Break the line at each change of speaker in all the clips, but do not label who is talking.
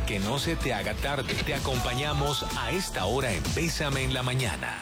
Que no se te haga tarde, te acompañamos a esta hora en Bésame en la Mañana.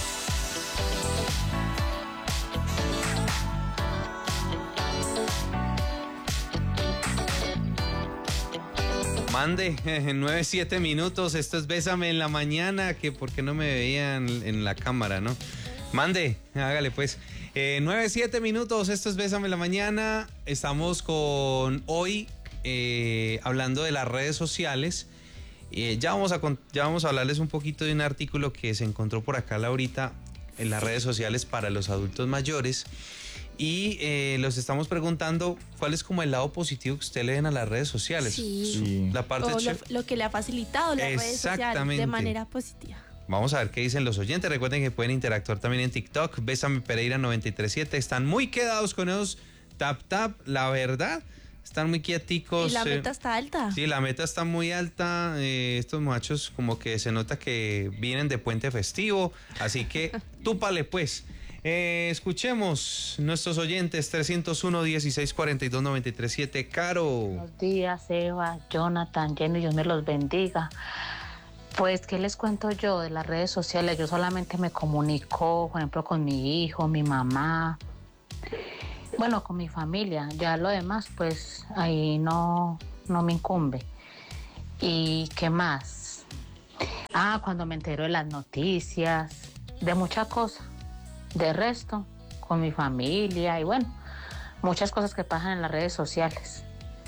Mande, 9-7 minutos, esto es Bésame en la Mañana, que por qué no me veían en la cámara, ¿no? Mande, hágale pues. 9-7 minutos, esto es Bésame en la Mañana, estamos con hoy hablando de las redes sociales. Ya vamos a hablarles un poquito de un artículo que se encontró por acá, Laurita, en las redes sociales para los adultos mayores. Y los estamos preguntando cuál es como el lado positivo que usted le ven a las redes sociales.
Sí.
La parte
lo que le ha facilitado las redes sociales de manera positiva.
Vamos a ver qué dicen los oyentes. Recuerden que pueden interactuar también en TikTok. Bésame Pereira 937. Están muy quedados con esos tap, la verdad. Están muy quieticos.
Y la meta está alta.
Sí, la meta está muy alta. Estos muchachos como que se nota que vienen de puente festivo. Así que túpale pues. Escuchemos nuestros oyentes. 301-1642-937. Caro.
Buenos días, Eva, Jonathan, Jenny, Dios me los bendiga. Pues, ¿qué les cuento yo de las redes sociales? Yo solamente me comunico, por ejemplo, con mi hijo, mi mamá, bueno, con mi familia. Ya lo demás, pues, ahí no me incumbe. ¿Y qué más? Cuando me entero de las noticias, de muchas cosas. De resto, con mi familia y bueno, muchas cosas que pasan en las redes sociales.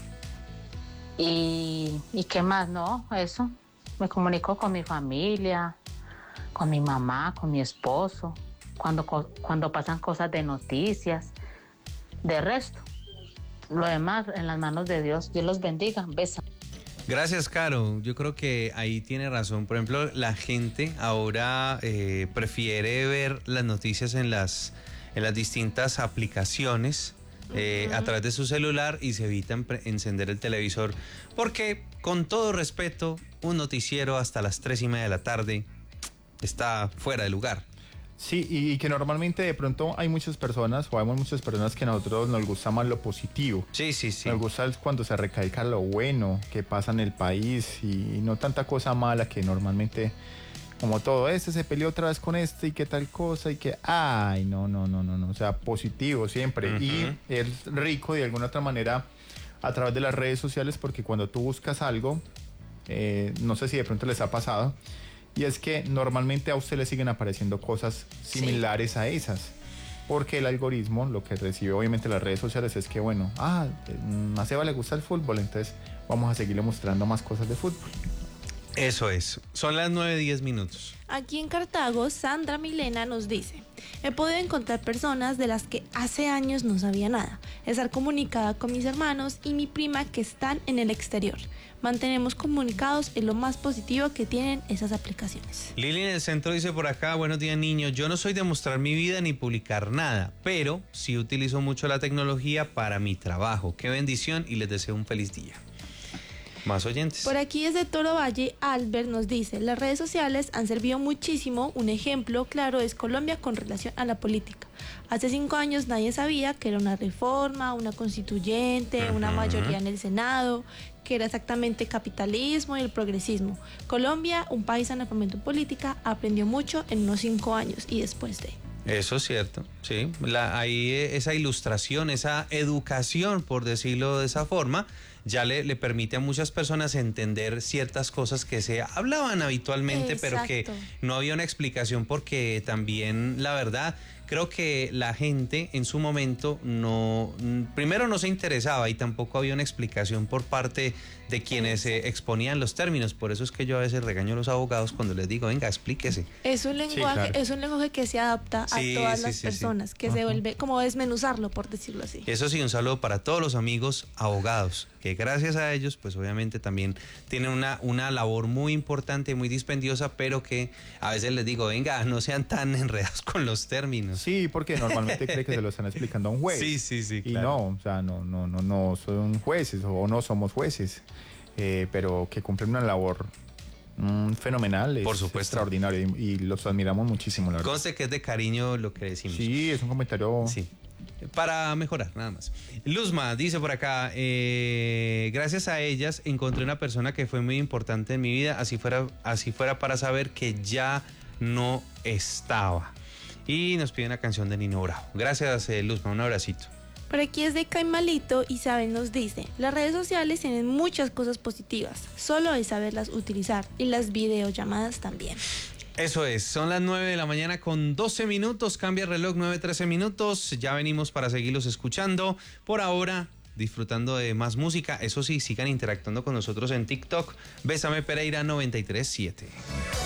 ¿Y qué más? No, eso. Me comunico con mi familia, con mi mamá, con mi esposo, cuando pasan cosas de noticias. De resto, lo demás en las manos de Dios. Dios los bendiga. Besos.
Gracias, Caro. Yo creo que ahí tiene razón. Por ejemplo, la gente ahora prefiere ver las noticias en las distintas aplicaciones a través de su celular y se evitan encender el televisor. Porque, con todo respeto, un noticiero hasta las 3:30 de la tarde está fuera de lugar.
Sí, y que normalmente de pronto hay muchas personas, o hay muchas personas que a nosotros nos gusta más lo positivo.
Sí.
Nos gusta cuando se recalca lo bueno que pasa en el país y no tanta cosa mala que normalmente, como todo, se peleó otra vez con y qué tal cosa y que, no, o sea, positivo siempre. Uh-huh. Y es rico de alguna otra manera a través de las redes sociales porque cuando tú buscas algo, no sé si de pronto les ha pasado, y es que normalmente a usted le siguen apareciendo cosas similares a esas. Porque el algoritmo, lo que recibe obviamente las redes sociales es que, bueno, a Seba le gusta el fútbol, entonces vamos a seguirle mostrando más cosas de fútbol.
Eso es. Son las 9:10 minutos.
Aquí en Cartago, Sandra Milena nos dice: he podido encontrar personas de las que hace años no sabía nada, estar comunicada con mis hermanos y mi prima que están en el exterior. Mantenemos comunicados, es lo más positivo que tienen esas aplicaciones.
Lili en el centro dice por acá: buenos días, niños. Yo no soy de mostrar mi vida ni publicar nada, pero sí utilizo mucho la tecnología para mi trabajo. Qué bendición y les deseo un feliz día. Más oyentes.
Por aquí desde Toro Valle, Albert nos dice: las redes sociales han servido muchísimo. Un ejemplo claro es Colombia con relación a la política. Hace 5 años nadie sabía que era una reforma, una constituyente, una mayoría en el Senado, que era exactamente capitalismo y el progresismo. Colombia, un país analfabeto en política, aprendió mucho en unos 5 años y después de...
Eso es cierto, sí. Ahí esa ilustración, esa educación, por decirlo de esa forma, ya le permite a muchas personas entender ciertas cosas que se hablaban habitualmente. Exacto. Pero que no había una explicación porque también, la verdad, creo que la gente en su momento primero no se interesaba y tampoco había una explicación por parte de quienes exponían los términos. Por eso es que yo a veces regaño a los abogados cuando les digo, venga, explíquese.
Es un lenguaje, es un lenguaje que se adapta a todas las personas, que se vuelve como desmenuzarlo, por decirlo así.
Eso sí, un saludo para todos los amigos abogados, que gracias a ellos, pues obviamente también tienen una labor muy importante, muy dispendiosa, pero que a veces les digo, venga, no sean tan enredados con los términos.
Sí, porque normalmente cree que se lo están explicando a un juez.
Sí,
y
claro.
No, o sea, no son jueces o no somos jueces, pero que cumplen una labor fenomenal,
por supuesto,
extraordinario y los admiramos muchísimo, la verdad.
Conste que es de cariño lo que decimos.
Sí, es un comentario
para mejorar, nada más. Luzma dice por acá, gracias a ellas encontré una persona que fue muy importante en mi vida, así fuera para saber que ya no estaba. Y nos pide una canción de Nino Bravo. Gracias, Luzma, un abracito.
Por aquí es de Caimalito. Isabel nos dice, las redes sociales tienen muchas cosas positivas, solo es saberlas utilizar, y las videollamadas también.
Eso es, son las 9 de la mañana con 12 minutos, cambia el reloj, 9:13 minutos, ya venimos para seguirlos escuchando. Por ahora, disfrutando de más música, eso sí, sigan interactuando con nosotros en TikTok, Bésame Pereira 93.7.